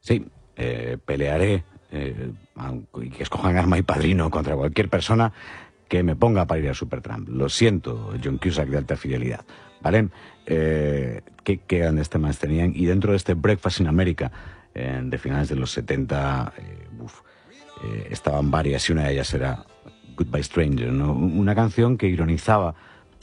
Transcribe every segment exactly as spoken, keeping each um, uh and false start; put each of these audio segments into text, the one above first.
Sí, eh, pelearé eh, y que escojan arma y padrino contra cualquier persona que me ponga para ir a Supertramp. Lo siento, John Cusack de Alta Fidelidad, ¿vale? Eh, ¿qué, qué grandes temas tenían? Y dentro de este Breakfast in America, eh, de finales de los setenta, eh, uf, eh, estaban varias y una de ellas era Goodbye Stranger, ¿no? Una canción que ironizaba,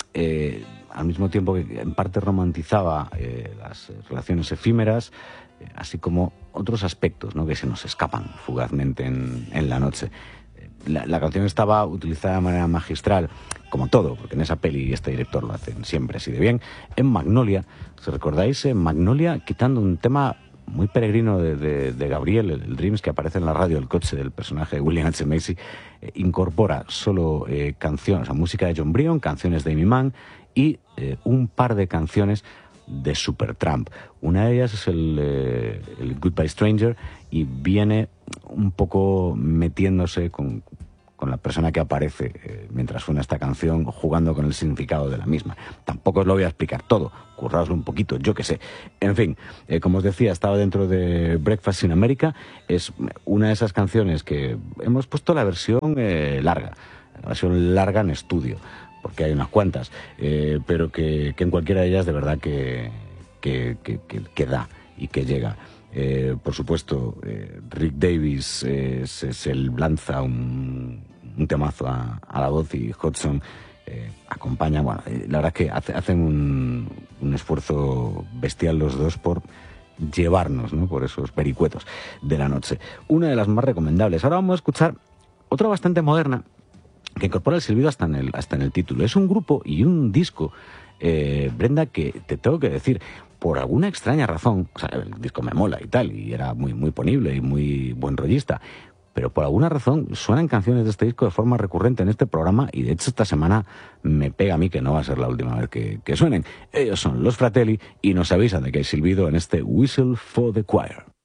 eh, al mismo tiempo que en parte romantizaba eh, las relaciones efímeras, eh, así como otros aspectos, ¿no?, que se nos escapan fugazmente en, en la noche. La, la canción estaba utilizada de manera magistral, como todo, porque en esa peli este director lo hacen siempre así de bien. En Magnolia, si recordáis, en Magnolia, quitando un tema muy peregrino de, de, de Gabriel, el, el Dreams, que aparece en la radio, el coche del personaje de William H. Macy, eh, incorpora solo eh, canciones, o sea, música de John Bryan, canciones de Amy Mann y eh, un par de canciones de Supertramp. Una de ellas es el, eh, el Goodbye Stranger y viene un poco metiéndose con, con la persona que aparece eh, mientras suena esta canción, jugando con el significado de la misma. Tampoco os lo voy a explicar todo, curraoslo un poquito, yo qué sé. En fin, eh, como os decía, estaba dentro de Breakfast in America. Es una de esas canciones que hemos puesto la versión eh, larga, la versión larga en estudio, porque hay unas cuantas, eh, pero que, que en cualquiera de ellas de verdad que, que, que, que, que da y que llega. Eh, por supuesto, eh, Rick Davies eh, se, se lanza un, un temazo a, a la voz y Hudson eh, acompaña. Bueno, eh, la verdad es que hace, hacen un, un esfuerzo bestial los dos por llevarnos, ¿no?, por esos vericuetos de la noche. Una de las más recomendables. Ahora vamos a escuchar otra bastante moderna, que incorpora el silbido hasta en el, hasta en el título. Es un grupo y un disco, eh, Brenda, que te tengo que decir, por alguna extraña razón, o sea, el disco me mola y tal, y era muy, muy ponible y muy buen rollista, pero por alguna razón suenan canciones de este disco de forma recurrente en este programa, y de hecho esta semana me pega a mí que no va a ser la última vez que, que suenen. Ellos son Los Fratelli y nos avisan de que hay silbido en este Whistle for the Choir.